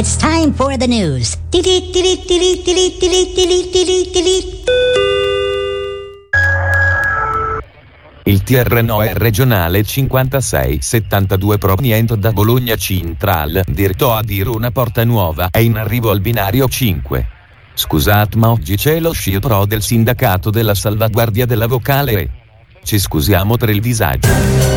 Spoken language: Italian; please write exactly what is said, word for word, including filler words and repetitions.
It's time for the news. Il T R N O è regionale cinquantasei settantadue proveniente da Bologna Central, diretto a Irona Porta Nuova, è in arrivo al binario cinque. Scusate, ma oggi c'è lo sciopero del sindacato della salvaguardia della vocale e ci scusiamo per il disagio.